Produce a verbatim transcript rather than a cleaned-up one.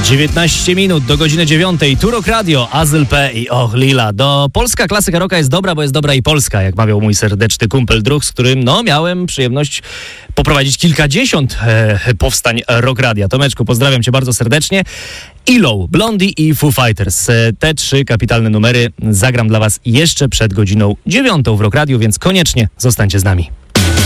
dziewiętnaście minut do godziny dziewiątej. Turok Radio, Azyl P i Och Lila. Do polska klasyka rocka jest dobra, bo jest dobra i polska, jak mawiał mój serdeczny kumpel druh, z którym no miałem przyjemność poprowadzić kilkadziesiąt e, powstań Rock Radia. Tomeczku, pozdrawiam cię bardzo serdecznie. Elo, Blondie i Foo Fighters. Te trzy kapitalne numery zagram dla was jeszcze przed godziną dziewiątą w Rock Radio, więc koniecznie zostańcie z nami.